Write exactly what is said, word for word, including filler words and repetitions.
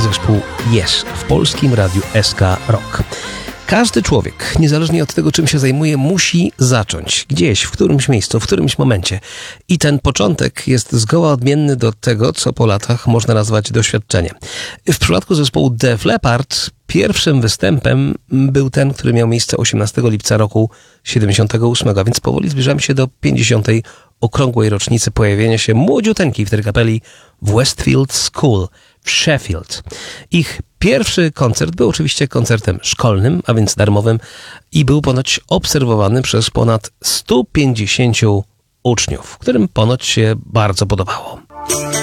zespół Yes w polskim radiu S K Rock. Każdy człowiek, niezależnie od tego, czym się zajmuje, musi zacząć gdzieś, w którymś miejscu, w którymś momencie. I ten początek jest zgoła odmienny do tego, co po latach można nazwać doświadczeniem. W przypadku zespołu Def Leppard pierwszym występem był ten, który miał miejsce osiemnastego lipca roku siedemdziesiątego ósmego, a więc powoli zbliżamy się do pięćdziesiątej okrągłej rocznicy pojawienia się młodziuteńkiej wtedy kapeli w Westfield School w Sheffield. Ich pierwszy koncert był oczywiście koncertem szkolnym, a więc darmowym i był ponoć obserwowany przez ponad stu pięćdziesięciu uczniów, którym ponoć się bardzo podobało.